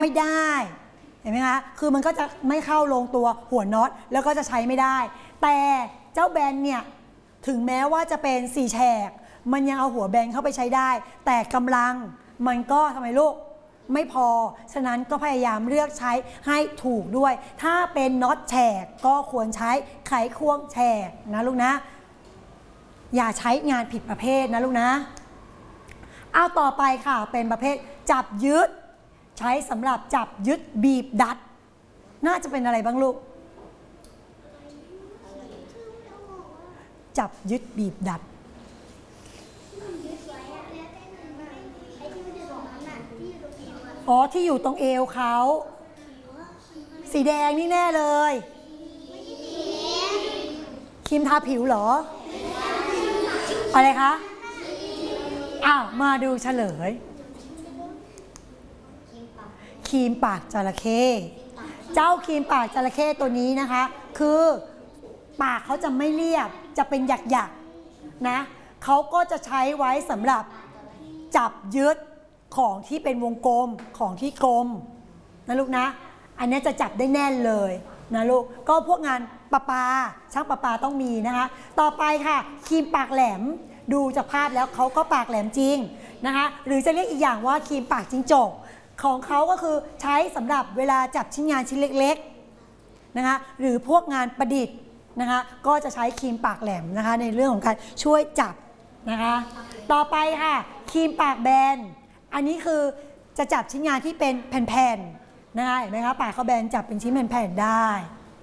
ไม่ได้เห็นไหมคะคือมันก็จะไม่เข้าลงตัวหัวน็อตแล้วก็จะใช้ไม่ได้แต่เจ้าแบนเนี่ยถึงแม้ว่าจะเป็น4 แฉกมันยังเอาหัวแบนเข้าไปใช้ได้แต่กำลังมันก็ทำไมลูกไม่พอฉะนั้นก็พยายามเลือกใช้ให้ถูกด้วยถ้าเป็นน็อตแฉกก็ควรใช้ไขควงแฉกนะลูกนะอย่าใช้งานผิดประเภทนะลูกนะเอาต่อไปค่ะเป็นประเภทจับยึดใช้สำหรับจับยึดบีบดัดน่าจะเป็นอะไรบ้างลูกจับยึดบีบดัดอ๋อที่อยู่ตรงเอวเขาสีแดงนี่แน่เลยครีมทาผิวเหรออะไรคะอ้าวมาดูเฉลยครีมปากจระเข้เจ้าครีมปากจระเข้ตัวนี้นะคะคือปากเขาจะไม่เรียบจะเป็นหยักๆนะเขาก็จะใช้ไว้สำหรับจับยึดของที่เป็นวงกลมของที่กลมนะลูกนะอันนี้จะจับได้แน่นเลยนะลูกก็พวกงานประปาช่างประปาต้องมีนะคะต่อไปค่ะครีมปากแหลมดูจากภาพแล้วเขาก็ปากแหลมจริงนะคะหรือจะเรียกอีกอย่างว่าครีมปากจิ้งจกของเขาก็คือใช้สำหรับเวลาจับชิ้นงานชิ้นเล็กๆนะคะหรือพวกงานประดิษฐ์นะคะก็จะใช้ครีมปากแหลมนะคะในเรื่องของการช่วยจับนะคะต่อไปค่ะครีมปากแบนอันนี้คือจะจับชิ้นงานที่เป็นแผ่นๆนะคะเห็นไหมคะปากเขาแบนจับเป็นชิ้นแผ่นๆได้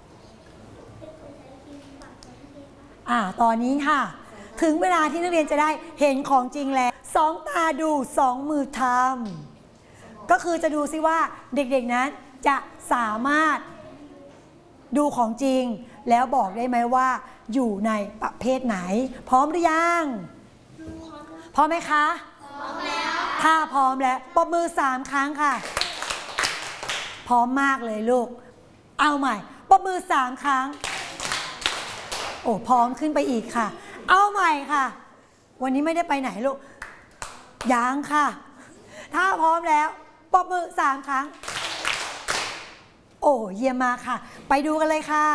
ตอนนี้ค่ะถึงเวลาที่นักเรียนจะได้เห็นของจริงแล้ว2 ตาดู2 มือทำก็คือจะดูซิว่าเด็กๆนั้นจะสามารถดูของจริงแล้วบอกได้ไหมว่าอยู่ในประเภทไหนพร้อมหรือยังพร้อมไหมคะพร้อมแล้วถ้าพร้อมแล้วปรบมือ3 ครั้งค่ะพร้อมมากเลยลูกเอาใหม่ปรบมือ3 ครั้งโอ้พร้อมขึ้นไปอีกค่ะเอาใหม่ค่ะวันนี้ไม่ได้ไปไหนลูกยังค่ะถ้าพร้อมแล้วปรบมือ3 ครั้งโอ้เยี่ยมมากค่ะไปดูกันเลยค่ะ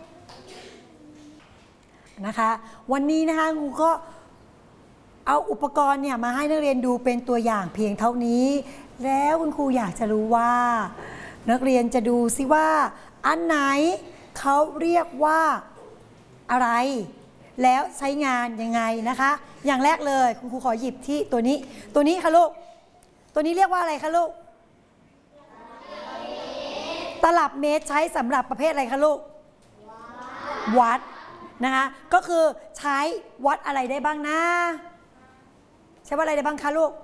นะคะวันนี้นะคะครูก็เอาอุปกรณ์เนี่ยมาให้นักเรียนดูเป็นตัวอย่างเพียงเท่านี้แล้วคุณครูอยากจะรู้ว่านักเรียนจะดูซิว่าอันไหนเขาเรียกว่าอะไรแล้วใช้งานยังไงนะคะอย่างแรกเลยคุณครูขอหยิบที่ตัวนี้ค่ะลูกตัวนี้เรียกว่าอะไรคะลูกตลับเมตรใช้สำหรับประเภทอะไรคะลูกวัดนะคะก็คือใช้วัดอะไรได้บ้างนะใช้วัดอะไรได้บ้างคะลูก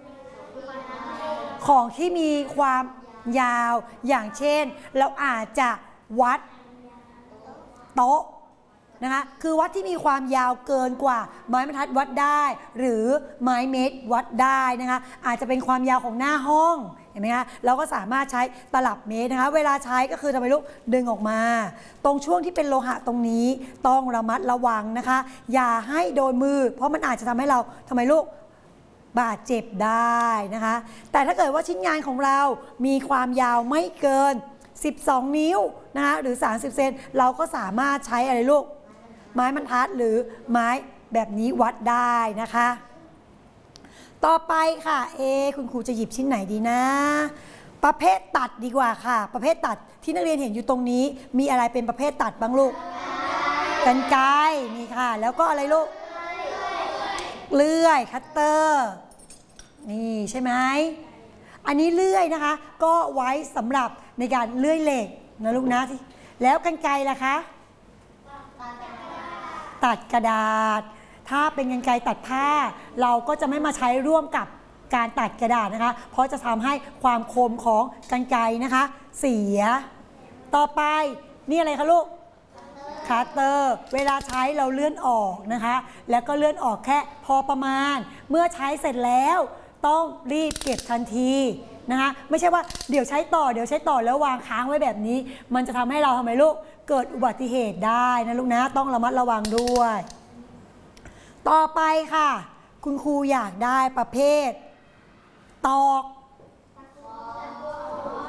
ของที่มีความยาวอย่างเช่นเราอาจจะวัดโต๊ะนะคะคือวัดที่มีความยาวเกินกว่าไม้บรรทัดวัดได้หรือไม้เมตรวัดได้นะคะอาจจะเป็นความยาวของหน้าห้องเห็นไหมคะเราก็สามารถใช้ตลับเมตรนะคะเวลาใช้ก็คือทำไมลูกดึงออกมาตรงช่วงที่เป็นโลหะตรงนี้ต้องระมัดระวังนะคะอย่าให้โดนมือเพราะมันอาจจะทำให้เราทำไมลูกบาดเจ็บได้นะคะแต่ถ้าเกิดว่าชิ้นงานของเรามีความยาวไม่เกิน12 นิ้วนะคะหรือ30 เซนเราก็สามารถใช้อะไรลูกไม้บรรทัดหรือไม้แบบนี้วัดได้นะคะต่อไปค่ะคุณครูจะหยิบชิ้นไหนดีนะประเภทตัดดีกว่าค่ะประเภทตัดที่นักเรียนเห็นอยู่ตรงนี้มีอะไรเป็นประเภทตัดบ้างลูกกรรไกรนี่ค่ะแล้วก็อะไรลูกเลื่อยคัตเตอร์นี่ใช่ไหมอันนี้เลื่อยนะคะก็ไว้สำหรับในการเลื่อยเหล็กนะลูกนะแล้วกรรไกรล่ะคะตัดกระดาษถ้าเป็นกรรไกรตัดผ้าเราก็จะไม่มาใช้ร่วมกับการตัดกระดาษนะคะเพราะจะทำให้ความคมของกรรไกรนะคะเสียต่อไปนี่อะไรคะลูกคัตเตอร์เวลาใช้เราเลื่อนออกนะคะแล้วก็เลื่อนออกแค่พอประมาณเมื่อใช้เสร็จแล้วต้องรีบเก็บทันทีนะคะไม่ใช่ว่าเดี๋ยวใช้ต่อแล้ววางค้างไว้แบบนี้มันจะทำให้เราทำไมลูกเกิดอุบัติเหตุได้นะลูกนะต้องระมัดระวังด้วยต่อไปค่ะคุณครูอยากได้ประเภทตอก